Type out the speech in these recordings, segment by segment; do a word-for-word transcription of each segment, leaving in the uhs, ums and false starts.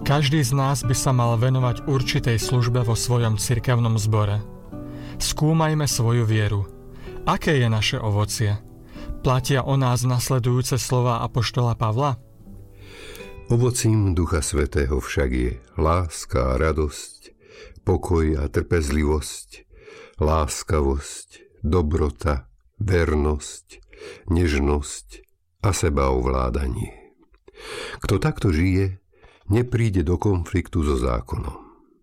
Každý z nás by sa mal venovať určitej službe vo svojom cirkevnom zbore. Skúmajme svoju vieru. Aké je naše ovocie? Platia o nás nasledujúce slová apoštola Pavla? Ovocím Ducha Svätého však je láska a radosť, pokoj a trpezlivosť, láskavosť, dobrota, vernosť, nežnosť a sebaovládanie. Kto takto žije, nepríde do konfliktu so zákonom.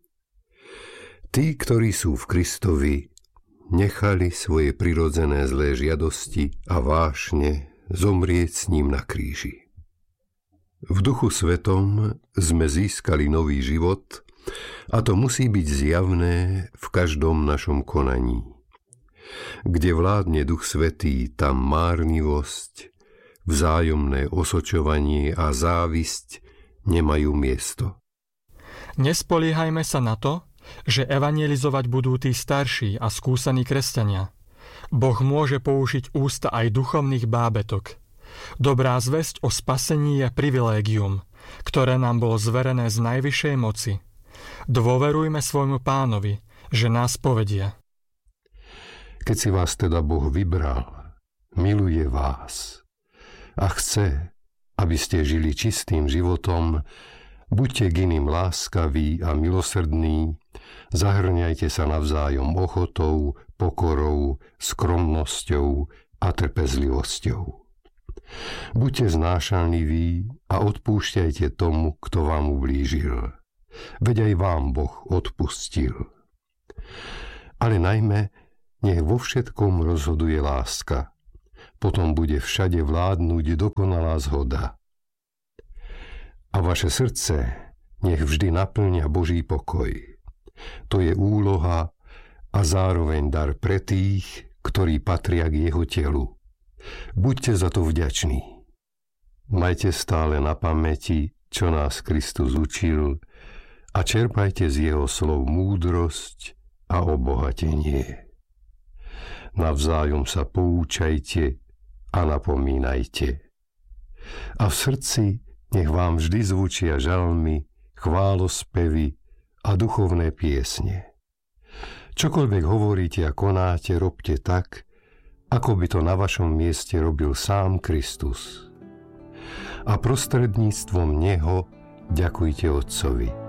Tí, ktorí sú v Kristovi, nechali svoje prirodzené zlé žiadosti a vášne zomrieť s ním na kríži. V Duchu Svetom sme získali nový život a to musí byť zjavné v každom našom konaní. Kde vládne Duch Svätý, tam márnivosť, vzájomné osočovanie a závisť nemajú miesto. Nespoliehajme sa na to, že evangelizovať budú tí starší a skúsení kresťania. Boh môže použiť ústa aj duchovných bábetok. Dobrá zvesť o spasení je privilégium, ktoré nám bolo zverené z najvyššej moci. Dôverujme svojmu Pánovi, že nás povedie. Keď si vás teda Boh vybral, miluje vás a chce, aby ste žili čistým životom, buďte k iným láskaví a milosrdní, zahrňajte sa navzájom ochotou, pokorou, skromnosťou a trpezlivosťou. Buďte znášanliví a odpúšťajte tomu, kto vám ublížil. Veď aj vám Boh odpustil. Ale najmä nech vo všetkom rozhoduje láska. Potom bude všade vládnuť dokonalá zhoda. A vaše srdce nech vždy naplňa Boží pokoj. To je úloha a zároveň dar pre tých, ktorí patria k jeho telu. Buďte za to vďační. Majte stále na pamäti, čo nás Kristus učil, a čerpajte z jeho slov múdrosť a obohatenie. Navzájom sa poučajte a napomínajte. A v srdci nech vám vždy zvučia žalmy, chválospevy a duchovné piesne. Čokoľvek hovoríte a konáte, robte tak, ako by to na vašom mieste robil sám Kristus. A prostredníctvom neho ďakujte Otcovi.